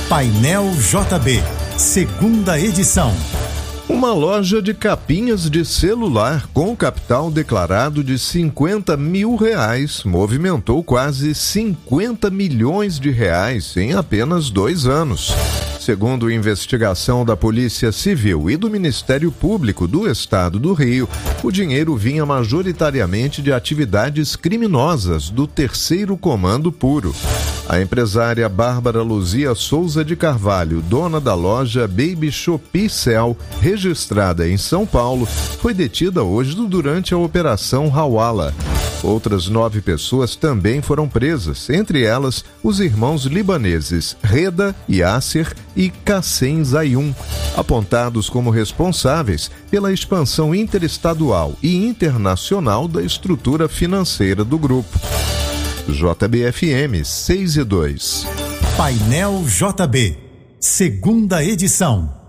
Painel JB, segunda edição. Uma loja de capinhas de celular com capital declarado de R$50 mil movimentou quase R$50 milhões em apenas 2 anos. Segundo investigação da Polícia Civil e do Ministério Público do Estado do Rio, o dinheiro vinha majoritariamente de atividades criminosas do Terceiro Comando Puro. A empresária Bárbara Luzia Souza de Carvalho, dona da loja Baby Shopee Cell, registrada em São Paulo, foi detida hoje durante a Operação Hawala. Outras 9 pessoas também foram presas, entre elas os irmãos libaneses Reda Yasser e Qassem Zayun, apontados como responsáveis pela expansão interestadual e internacional da estrutura financeira do grupo. JBFM 6 e 2. Painel JB, segunda edição.